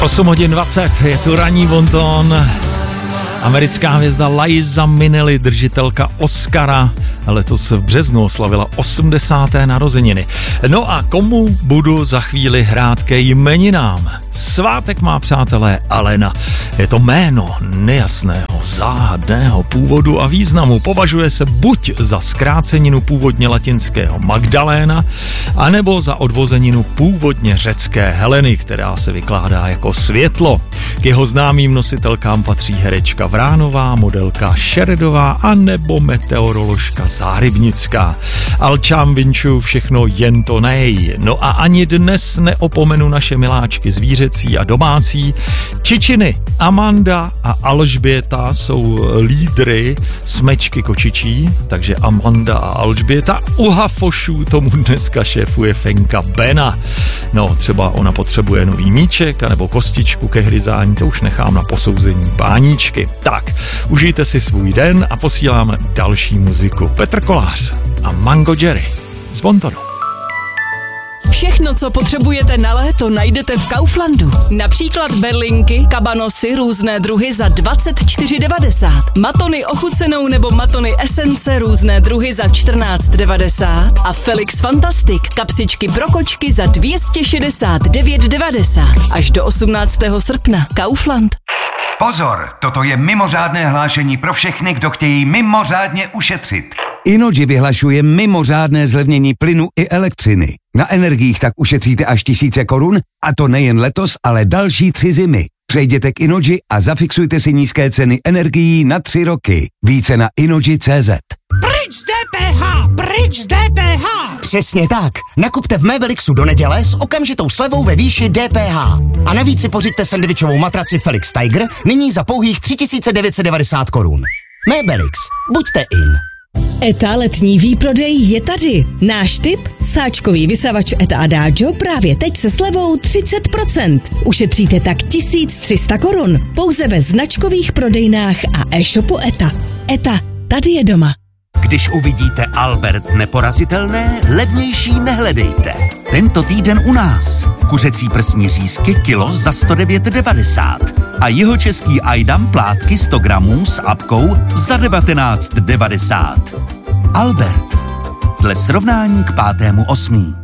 8 hodin 20, je tu ranní bonton. Americká hvězda Liza Minnelli, držitelka Oscara, letos v březnu oslavila 80. narozeniny. No a komu budu za chvíli hrát ke jmeninám? Svátek má, přátelé, Alena. Je to jméno nejasného, záhadného původu a významu. Považuje se buď za zkráceninu původně latinského Magdaléna, anebo za odvozeninu původně řecké Heleny, která se vykládá jako světlo. K jeho známým nositelkám patří herečka Vránová, modelka Šeredová a nebo meteoroložka Zárybnická. Alčám vinču všechno jen to nej. No a ani dnes neopomenu naše miláčky zvířecí a domácí. Čičiny Amanda a Alžběta jsou lídry smečky kočičí, takže Amanda a Alžběta. U hafošů tomu dneska šéfuje Fenka Bena. No, třeba ona potřebuje nový míček anebo kostičku ke hryzání, to už nechám na posouzení páničky. Tak, užijte si svůj den a posíláme další muziku. Petr Kolář a Mango Jerry z Bontonu. Všechno, co potřebujete na léto, najdete v Kauflandu. Například berlinky, kabanosy, různé druhy za 24,90. Matony ochucenou nebo matony esence, různé druhy za 14,90. A Felix Fantastic, kapsičky pro kočky za 269,90. Až do 18. srpna. Kaufland. Pozor, toto je mimořádné hlášení pro všechny, kdo chtějí mimořádně ušetřit. Innogy vyhlašuje mimořádné zlevnění plynu i elektřiny. Na energiích tak ušetříte až 1000 korun, a to nejen letos, ale další 3 zimy. Přejděte k Innogy a zafixujte si nízké ceny energií na 3 roky. Více na innogy.cz. Pryč DPH! Pryč DPH! Přesně tak. Nakupte v Mebelixu do neděle s okamžitou slevou ve výši DPH. A navíc si pořiďte sendvičovou matraci Felix Tiger nyní za pouhých 3990 korun. Mebelix. Buďte in. ETA letní výprodej je tady. Náš tip? Sáčkový vysavač ETA Adagio právě teď se slevou 30%. Ušetříte tak 1300 korun. Pouze ve značkových prodejnách a e-shopu ETA. ETA, tady je doma. Když uvidíte Albert neporazitelné, levnější nehledejte. Tento týden u nás. Kuřecí prsní řízky kilo za 109,90 a jihočeský Ajdam plátky 100 gramů s apkou za 19,90. Albert. Dle srovnání k 5.8.